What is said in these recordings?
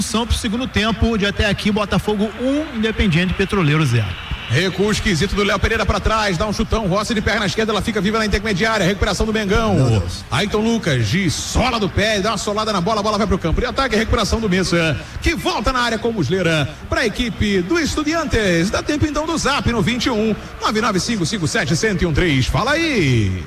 Para o segundo tempo de até aqui, Botafogo 1, Independiente Petroleiro 0. Recuo esquisito do Léo Pereira pra trás, dá um chutão, Rossi de perna esquerda, ela fica viva na intermediária, recuperação do Mengão. Ayrton Lucas, de sola do pé, dá uma solada na bola, a bola vai pro campo de ataque, recuperação do Messa, que volta na área com Muslera, pra equipe do Estudiantes. Dá tempo então do Zap no 21 99557-1013. Fala aí.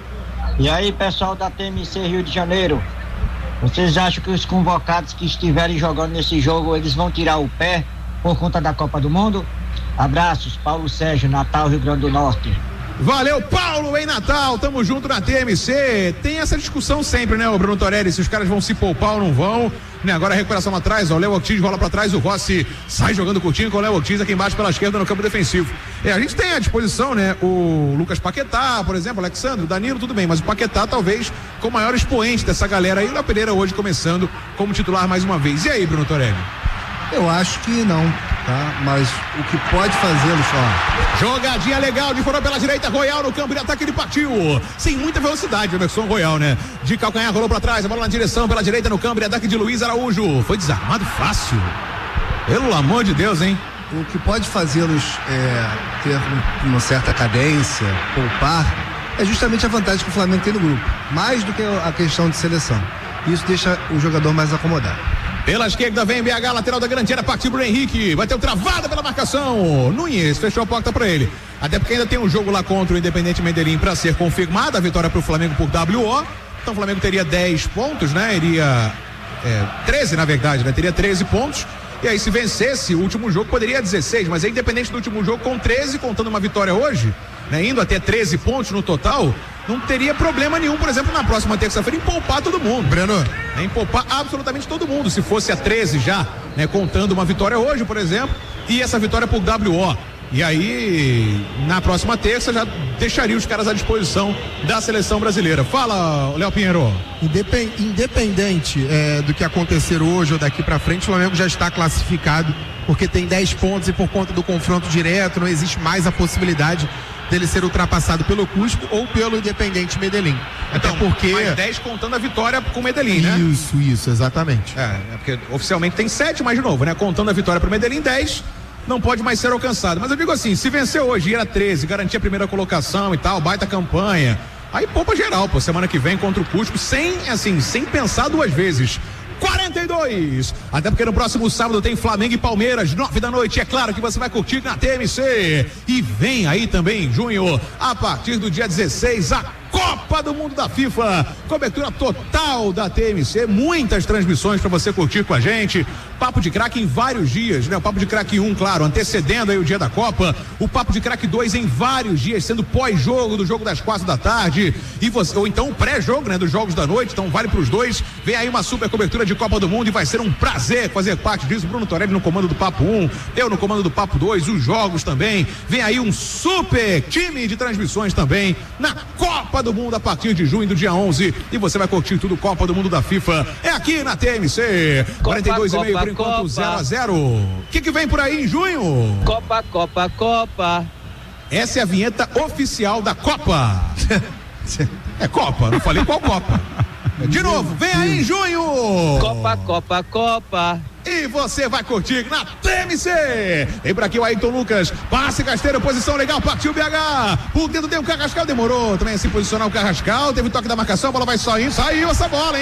E aí, pessoal da TMC Rio de Janeiro, vocês acham que os convocados que estiverem jogando nesse jogo, eles vão tirar o pé por conta da Copa do Mundo? Abraços, Paulo Sérgio, Natal, Rio Grande do Norte. Valeu, Paulo, em Natal, tamo junto na TMC. Tem essa discussão sempre, né, o Bruno Torelli, se os caras vão se poupar ou não vão, né? Agora a recuperação lá atrás, ó, o Léo Ortiz rola pra trás, o Rossi sai jogando curtinho com o Léo Ortiz aqui embaixo pela esquerda no campo defensivo. A gente tem à disposição, né, o Lucas Paquetá, por exemplo, o Alexandre, o Danilo, tudo bem, mas o Paquetá talvez com o maior expoente dessa galera aí, o Léo Pereira hoje começando como titular mais uma vez. E aí, Bruno Torelli? Eu acho que não, tá? Mas o que pode fazê-lo só. Jogadinha legal de fora pela direita, Royal no campo de ataque, ele partiu. Sem muita velocidade, Emerson Royal, né? De calcanhar, rolou pra trás, a bola na direção, pela direita no campo de ataque de Luiz Araújo. Foi desarmado fácil. Pelo amor de Deus, hein? O que pode fazê-los ter uma certa cadência, poupar, é justamente a vantagem que o Flamengo tem no grupo. Mais do que a questão de seleção. Isso deixa o jogador mais acomodado. Pela esquerda vem BH, lateral da grande área, partiu pro Henrique, vai ter o travada pela marcação. Nunes fechou a porta pra ele. Até porque ainda tem um jogo lá contra o Independente Medellín pra ser confirmada a vitória pro Flamengo por WO. Então o Flamengo teria 10 pontos, né? Iria 13 na verdade, né? Teria 13 pontos. E aí se vencesse o último jogo poderia 16, mas é independente do último jogo com 13, contando uma vitória hoje, né? Indo até 13 pontos no total, não teria problema nenhum, por exemplo, na próxima terça-feira em poupar todo mundo. Breno, em poupar absolutamente todo mundo, se fosse a 13 já, né? Contando uma vitória hoje, por exemplo, e essa vitória por WO. E aí, na próxima terça, já deixaria os caras à disposição da seleção brasileira. Fala, Léo Pinheiro. Independente do que acontecer hoje ou daqui pra frente, o Flamengo já está classificado, porque tem 10 pontos e por conta do confronto direto, não existe mais a possibilidade dele ser ultrapassado pelo Cusco ou pelo Independente Medellín. Então, até porque... mais 10 contando a vitória com o Medellín, né? Isso, exatamente. Porque oficialmente tem 7, mas de novo, né? Contando a vitória pro Medellín, 10... não pode mais ser alcançado. Mas eu digo assim, se vencer hoje, era 13, garantir a primeira colocação e tal, baita campanha, aí poupa geral, pô, semana que vem contra o Cusco, sem pensar duas vezes. 42, até porque no próximo sábado tem Flamengo e Palmeiras, 9 da noite, é claro que você vai curtir na TMC, e vem aí também em junho, a partir do dia 16, a Copa do Mundo da FIFA, cobertura total da TMC, muitas transmissões para você curtir com a gente, Papo de Craque em vários dias, né? O Papo de Craque 1, claro, antecedendo aí o dia da Copa, o Papo de Craque 2 em vários dias, sendo pós-jogo do jogo das 4 da tarde, e você, ou então o pré-jogo, né? Dos jogos da noite, então vale pros dois, vem aí uma super cobertura de Copa do Mundo e vai ser um prazer fazer parte disso, Bruno Torelli no comando do Papo 1, eu no comando do Papo 2, os jogos também, vem aí um super time de transmissões também, na Copa do Mundo a partir de junho do dia 11, e você vai curtir tudo Copa do Mundo da FIFA, é aqui na TMC, 42,5 por enquanto, 0-0. O que vem por aí em junho? Copa. Essa é a vinheta oficial da Copa. É Copa, não falei qual Copa. De novo, vem aí em junho. Copa. E você vai curtir na TMC. Vem por aqui o Ayrton Lucas, passe Casteiro, posição legal, partiu BH. Por dentro tem o Carrascal, demorou também a se posicionar o Carrascal, teve toque da marcação, a bola vai saindo, saiu essa bola,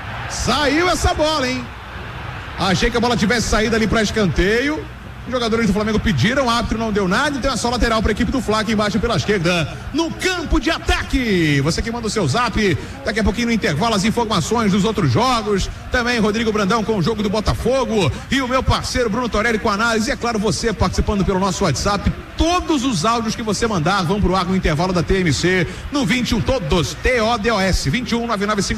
hein? Achei que a bola tivesse saído ali para escanteio. Os jogadores do Flamengo pediram, o árbitro não deu nada, então é só lateral para a equipe do Fla aqui embaixo pela esquerda, no campo de ataque. Você que manda o seu zap, daqui a pouquinho no intervalo as informações dos outros jogos, também Rodrigo Brandão com o jogo do Botafogo e o meu parceiro Bruno Torelli com a análise, e é claro você participando pelo nosso WhatsApp. Todos os áudios que você mandar vão pro ar no intervalo da TMC no 21, todos, TODOS 21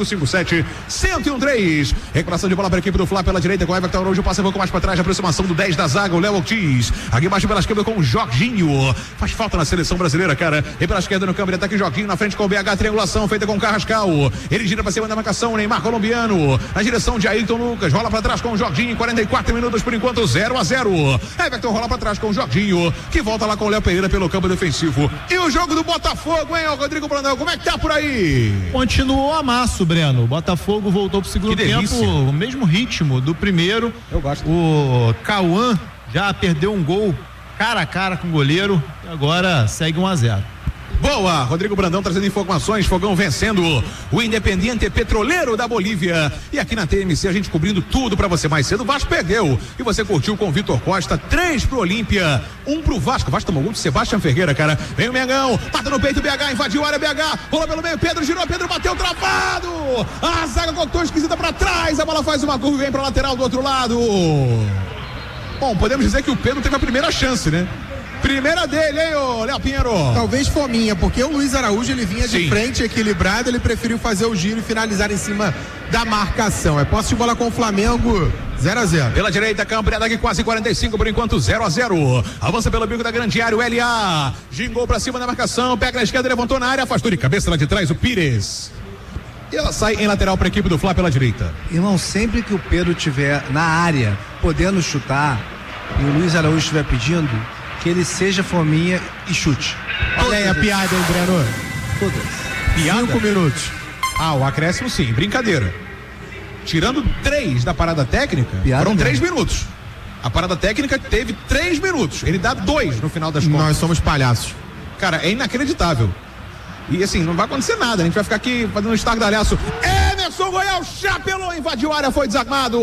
99557-1013. Recuperação de bola para a equipe do Fla pela direita com o Everton Araújo, passa um pouco mais para trás, aproximação do 10 da zaga, o Léo Ortiz, aqui embaixo pela esquerda com o Jorginho, faz falta na seleção brasileira, cara, e pela esquerda no campo de ataque Jorginho, na frente com o BH, triangulação feita com o Carrascal, ele gira para cima da marcação, Neymar colombiano, na direção direção de Ayrton Lucas, rola pra trás com o Jorginho, 44 minutos por enquanto, 0-0. Everton rola pra trás com o Jorginho, que volta lá com o Léo Pereira pelo campo defensivo. E o jogo do Botafogo, hein, Rodrigo Brandão, como é que tá por aí? Continuou amasso, Breno. O Botafogo voltou pro segundo tempo, o mesmo ritmo do primeiro. Eu gosto. O Cauã já perdeu um gol cara a cara com o goleiro e agora segue 1-0. Boa, Rodrigo Brandão trazendo informações, Fogão vencendo o Independiente Petroleiro da Bolívia. E aqui na TMC a gente cobrindo tudo pra você mais cedo. O Vasco perdeu e você curtiu com o Vitor Costa, 3 pro Olímpia, 1 pro Vasco. O Vasco tomou gol de Sebastião Ferreira, cara. Vem o Mengão, mata no peito, BH, invadiu a área, BH, rola pelo meio, Pedro girou, Pedro bateu travado. A zaga cortou esquisita pra trás, a bola faz uma curva e vem pra lateral do outro lado. Bom, podemos dizer que o Pedro teve a primeira chance, né? Primeira dele, hein, ô Léo Pinheiro? Talvez fominha, porque o Luiz Araújo ele vinha de Sim. frente, equilibrado, ele preferiu fazer o giro e finalizar em cima da marcação. É posse de bola com o Flamengo, 0-0. Pela direita, campeonato aqui quase 45 por enquanto, 0-0. Avança pelo bico da grande área, o LA gingou pra cima da marcação, pega na esquerda, levantou na área, afastou de cabeça lá de trás o Pires. E ela sai em lateral para a equipe do Fla pela direita. Irmão, sempre que o Pedro estiver na área, podendo chutar, e o Luiz Araújo estiver pedindo, que ele seja fominha e chute. Olha aí a piada, hein, Breno? Todas. Piada? 5 minutos. Ah, o acréscimo sim, brincadeira. Tirando 3 da parada técnica, Piada foram mesmo. 3 minutos. A parada técnica teve 3 minutos. Ele dá 2 no final das contas. Nós somos palhaços. Cara, é inacreditável. E assim, não vai acontecer nada. A gente vai ficar aqui fazendo um estardalhaço. Emerson Goiás chapelou, invadiu a área, foi desarmado.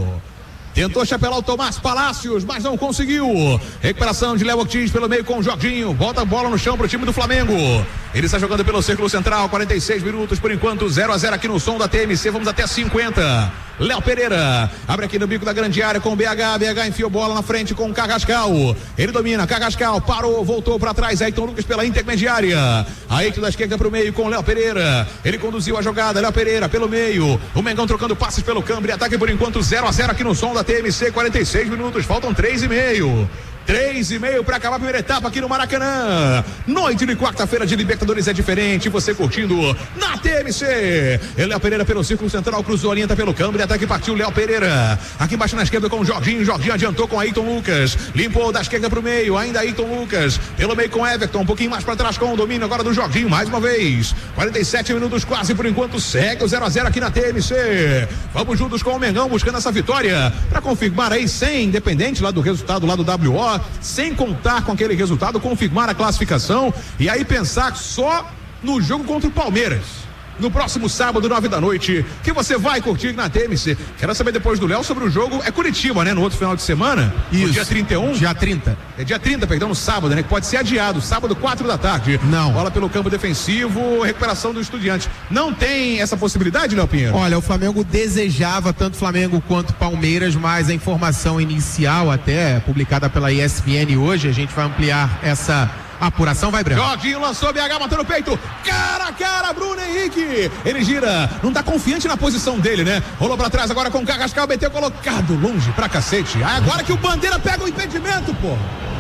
Tentou chapelar o Tomás Palácios, mas não conseguiu. Recuperação de Léo Ortiz pelo meio com o Jorginho. Volta a bola no chão pro time do Flamengo. Ele está jogando pelo círculo central, 46 minutos por enquanto, 0-0 aqui no som da TMC. Vamos até 50. Léo Pereira abre aqui no bico da grande área com o BH. BH enfiou bola na frente com o Carrascal. Ele domina, Carrascal parou, voltou para trás. Ayrton Lucas pela intermediária. Ayrton da esquerda pro meio com o Léo Pereira. Ele conduziu a jogada, Léo Pereira pelo meio. O Mengão trocando passes pelo câmbio. Ataque por enquanto 0-0 aqui no som da TMC, 46 minutos, faltam 3,5. 3,5 para acabar a primeira etapa aqui no Maracanã. Noite de quarta-feira de Libertadores é diferente. Você curtindo na TMC. Léo Pereira pelo círculo central, cruzou a linha, tá pelo câmbio. Ataque partiu Léo Pereira. Aqui embaixo na esquerda com o Jorginho. Jorginho adiantou com Ayrton Lucas. Limpou da esquerda pro meio. Ainda Ayrton Lucas. Pelo meio com Everton. Um pouquinho mais para trás com o domínio agora do Jorginho. Mais uma vez. 47 minutos quase por enquanto. Segue o 0-0 aqui na TMC. Vamos juntos com o Mengão buscando essa vitória para confirmar aí, sem independente lá do resultado lá do WO. Sem contar com aquele resultado, confirmar a classificação e aí pensar só no jogo contra o Palmeiras no próximo sábado, 9 da noite, que você vai curtir na TMC. Quero saber depois do Léo sobre o jogo, é Curitiba, né? No outro final de semana. Isso. No dia 31. Dia 30. É dia 30, perdão, no sábado, né? Que pode ser adiado, sábado, 4 da tarde. Não. Bola pelo campo defensivo, recuperação do Estudiante. Não tem essa possibilidade, Léo Pinheiro? Olha, o Flamengo desejava tanto Flamengo quanto Palmeiras, mas a informação inicial, até publicada pela ESPN hoje, a gente vai ampliar essa apuração. Vai, Breno. Jorginho lançou, BH bateu no peito, cara a cara, Bruno Henrique, ele gira, não tá confiante na posição dele, né? Rolou pra trás agora com o Carrascal, BT colocado longe pra cacete. Agora que o Bandeira pega o impedimento, pô.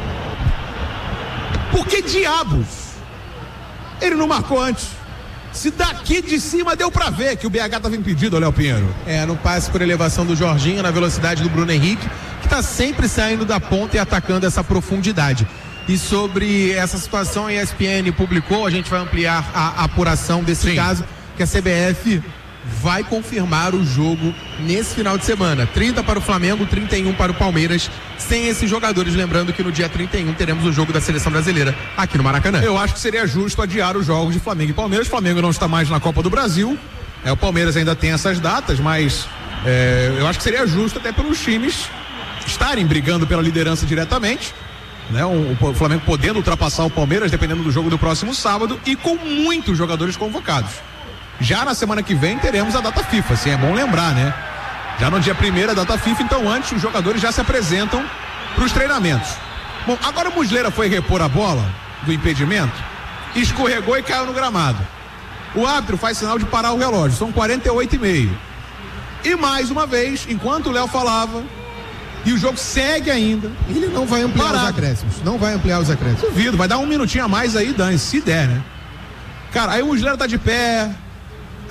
Por que diabos ele não marcou antes? Se daqui de cima deu pra ver que o BH tava impedido, Léo Pinheiro. No passe por elevação do Jorginho, na velocidade do Bruno Henrique, que tá sempre saindo da ponta e atacando essa profundidade. E sobre essa situação, a ESPN publicou, a gente vai ampliar a apuração desse Sim. caso, que a CBF vai confirmar o jogo nesse final de semana. 30 para o Flamengo, 31 para o Palmeiras, sem esses jogadores. Lembrando que no dia 31 teremos o jogo da Seleção Brasileira aqui no Maracanã. Eu acho que seria justo adiar os jogos de Flamengo e Palmeiras. O Flamengo não está mais na Copa do Brasil. O Palmeiras ainda tem essas datas, mas eu acho que seria justo até pelos times estarem brigando pela liderança diretamente. Né, o Flamengo podendo ultrapassar o Palmeiras dependendo do jogo do próximo sábado e com muitos jogadores convocados. Já na semana que vem teremos a data FIFA, assim, é bom lembrar, né? Já no dia 1º a data FIFA, então antes os jogadores já se apresentam para os treinamentos. Bom, agora o Muslera foi repor a bola do impedimento, escorregou e caiu no gramado. O árbitro faz sinal de parar o relógio, são 48,5. E mais uma vez, enquanto o Léo falava, e o jogo segue ainda. Ele não vai ampliar os acréscimos. Não vai ampliar os acréscimos. Duvido, vai dar um minutinho a mais aí, Dani, se der, né? Cara, aí o Muslera tá de pé.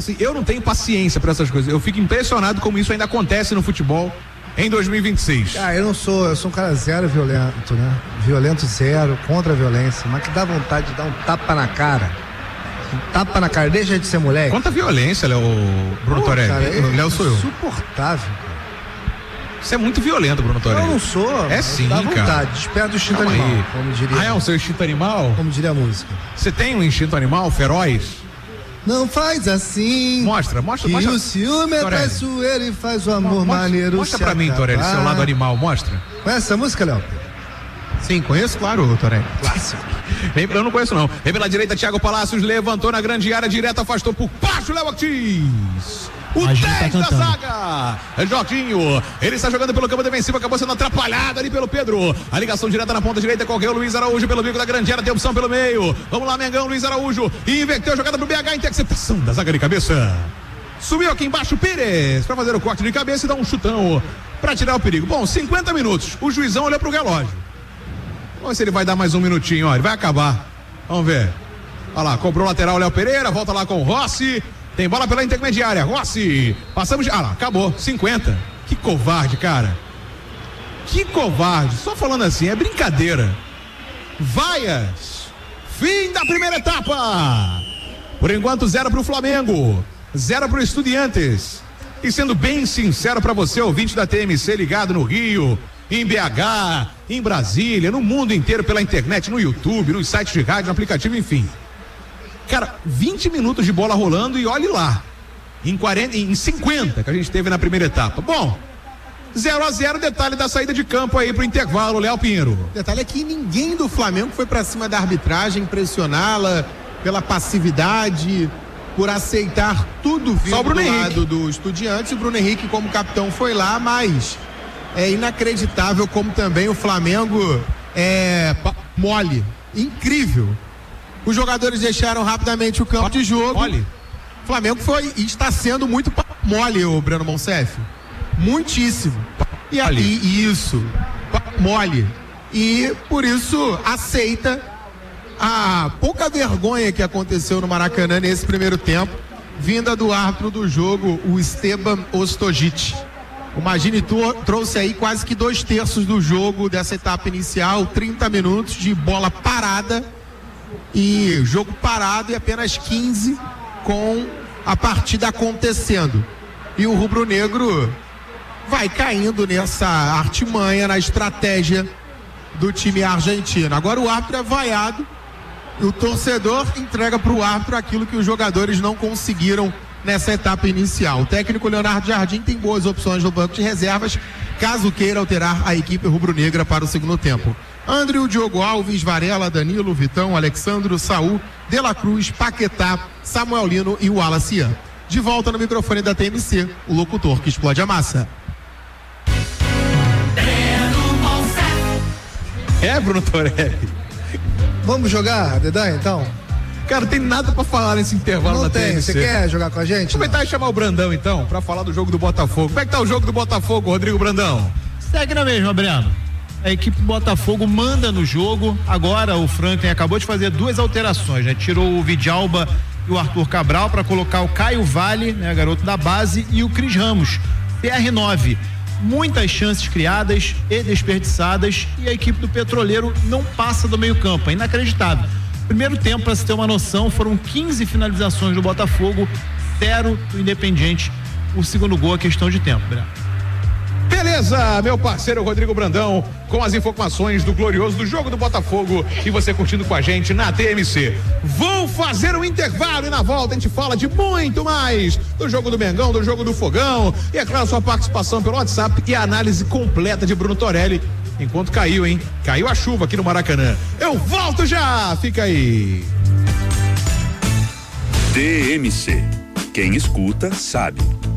Assim, eu não tenho paciência para essas coisas. Eu fico impressionado como isso ainda acontece no futebol em 2026. Eu sou um cara zero violento, né? Violento zero, contra a violência, mas que dá vontade de dar um tapa na cara. Um tapa na cara, deixa de ser moleque. Quanta violência, Bruno Torelli? Léo sou eu. Insuportável, cara. Você é muito violento, Bruno Torelli. Eu não sou. É sim, dá vontade, cara. Desperta do instinto animal, como diria. É o seu instinto animal? Como diria a música. Você tem um instinto animal feroz? Não faz assim. Mostra. Que o ciúme é traiçoeiro e faz o amor maneiro. Mostra pra mim, Torelli, seu lado animal, mostra. Conhece essa música, Léo? Sim, conheço, claro, Torelli. Clássico. Eu não conheço, não. Vem pela direita, Thiago Palácios levantou na grande área direta, afastou por baixo, Léo Ortiz. O 10 da zaga, Jorginho, ele está jogando pelo campo defensivo, acabou sendo atrapalhado ali pelo Pedro, a ligação direta na ponta direita, correu o Luiz Araújo pelo bico da grande área, tem opção pelo meio, vamos lá Mengão, Luiz Araújo, inverteu a jogada pro BH, interceptação da zaga de cabeça, subiu aqui embaixo Pires, para fazer o corte de cabeça e dar um chutão para tirar o perigo. Bom, 50 minutos, o juizão olhou pro relógio, vamos ver se ele vai dar mais um minutinho, ó, ele vai acabar, vamos ver, olha lá, cobrou lateral Léo Pereira, volta lá com o Rossi. Tem bola pela intermediária, Rossi, passamos, lá, acabou, 50, que covarde, cara, que covarde, só falando assim, é brincadeira. Vaias, fim da primeira etapa, por enquanto 0 pro Flamengo, 0 pro Estudiantes, e sendo bem sincero pra você, ouvinte da TMC ligado no Rio, em BH, em Brasília, no mundo inteiro pela internet, no YouTube, nos sites de rádio, no aplicativo, enfim. Cara, 20 minutos de bola rolando e olhe lá, em 50 que a gente teve na primeira etapa. Bom, 0-0, detalhe da saída de campo aí pro intervalo, Léo Pinheiro. Detalhe é que ninguém do Flamengo foi pra cima da arbitragem, pressioná-la pela passividade, por aceitar tudo vindo do lado do Estudiantes. O Bruno Henrique como capitão foi lá, mas é inacreditável como também o Flamengo é mole, incrível. Os jogadores deixaram rapidamente o campo de jogo. Mole. O Flamengo foi e está sendo muito mole, o Breno Monsef. Muitíssimo. E aí, isso, mole. E por isso aceita a pouca vergonha que aconteceu no Maracanã nesse primeiro tempo, vinda do árbitro do jogo, o Esteban Ostojic. O Magini trouxe aí quase que 2/3 do jogo dessa etapa inicial, 30 minutos de bola parada. E jogo parado e apenas 15 com a partida acontecendo. E o rubro-negro vai caindo nessa artimanha, na estratégia do time argentino. Agora o árbitro é vaiado e o torcedor entrega para o árbitro aquilo que os jogadores não conseguiram nessa etapa inicial. O técnico Leonardo Jardim tem boas opções no banco de reservas, caso queira alterar a equipe rubro-negra para o segundo tempo. André, Diogo Alves, Varela, Danilo, Vitão, Alexandro, Saul, De La Cruz, Paquetá, Samuel Lino e o Wallace Ian. De volta no microfone da TMC, o locutor que explode a massa. Bruno Torelli. Vamos jogar, Dedan, então? Cara, não tem nada pra falar nesse intervalo não da tem. TMC. Você quer jogar com a gente? Aproveitar e chamar o Brandão, então, pra falar do jogo do Botafogo. Como é que tá o jogo do Botafogo, Rodrigo Brandão? Segue na mesma, Breno. A equipe do Botafogo manda no jogo. Agora o Franklin acabou de fazer 2 alterações, né? Tirou o Vidalba e o Arthur Cabral para colocar o Caio Vale, né, garoto da base, e o Cris Ramos, CR9. Muitas chances criadas e desperdiçadas, e a equipe do Petroleiro não passa do meio-campo. É inacreditável. Primeiro tempo, para se ter uma noção, foram 15 finalizações do Botafogo, 0 do Independiente. O segundo gol é questão de tempo, Breno. Beleza, meu parceiro Rodrigo Brandão, com as informações do glorioso do jogo do Botafogo e você curtindo com a gente na TMC. Vou fazer um intervalo e na volta a gente fala de muito mais do jogo do Mengão, do jogo do Fogão e é claro sua participação pelo WhatsApp e a análise completa de Bruno Torelli. Enquanto caiu, hein? Caiu a chuva aqui no Maracanã. Eu volto já, fica aí. TMC, quem escuta sabe.